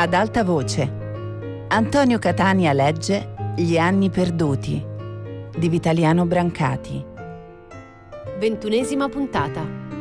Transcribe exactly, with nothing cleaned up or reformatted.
Ad alta voce. Antonio Catania legge Gli anni perduti di Vitaliano Brancati. Ventunesima puntata.